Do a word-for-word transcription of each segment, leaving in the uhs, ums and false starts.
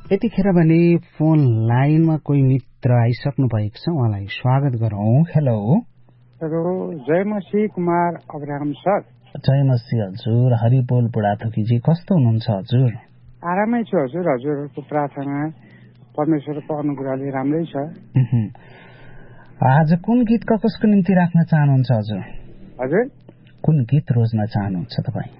यतिखेर भने फोन लाइनमा कोही मित्र आइसक्नु भएको छ, उहाँलाई स्वागत गरौँ। हेलो हेलो, जय मसी कुमार अब्राहम सर। जय मसी हजुर। हरिबोल बुढाथोकीजी, कस्तो हुनुहुन्छ हजुर? आरामै छु हजुर। हजुरहरूको प्रार्थना परमेश्वरको अनुग्रहले राम्रै छ। आज कुन गीत कसको निम्ति राख्न चाहनुहुन्छ हजुर? हजुर, कुन गीत रोज्न चाहनुहुन्छ तपाईँ?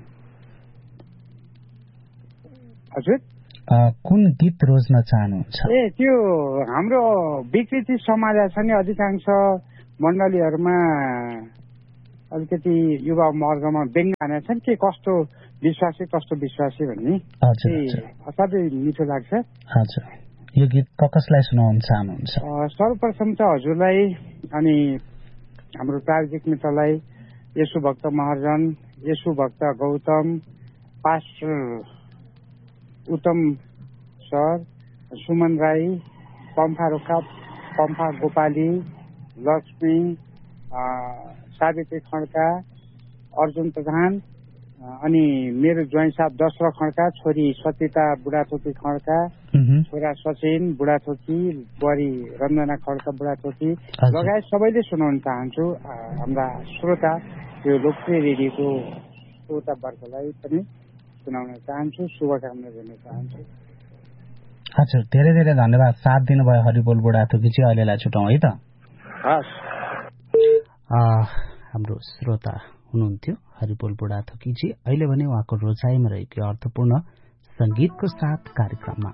हजुर, कुन गीत रोज्न चाहनुहुन्छ? ए त्यो हाम्रो विकृति समाज छ नि, अधिकांश मण्डलीहरूमा अलिकति युवा वर्गमा व्यङ्ग हानेको छ नि, के कस्तो विश्वासी कस्तो विश्वासी भन्ने असाध्यै मिठो लाग्छ। हजुर, यो गीत कसलाई सुनाउन चाहनुहुन्छ? सर्वप्रथम त हजुरलाई अनि हाम्रो प्राविधिक मित्रलाई, येशू भक्त महर्जन, येशू भक्त गौतम, पास्टर उत्तम सर, सुमन राई, पम्फा रोका, पम्फा गोपाली, लक्ष्मी, सावित्री खड्का, अर्जुन प्रधान, अनि मेरो ज्वाइँ साहब दशरथ खड्का, छोरी सत्यता बुढाथोकी खड्का, छोरा सचिन बुढाथोकी, बुहारी रञ्जना खड्का बुढाथोकी लगायत सबैले सुनाउन चाहन्छु। हाम्रा श्रोता, यो लोकप्रिय रेडियोको श्रोता वर्गलाई पनि सुनाउन चाहन्छु, शुभकामना दिन चाहन्छु। हजुर, धेरै धेरै धन्यवाद, साथ दिनुभयो हरिबोल बुढाथोकीजी। अहिलेलाई छुटाउँ है त। हस्। हाम्रो श्रोता हुनुहुन्थ्यो हरिबोल बुढाथोकीजी। अहिले भने उहाँको रोजाइमा रहेको अर्थपूर्ण संगीतको साथ कार्यक्रममा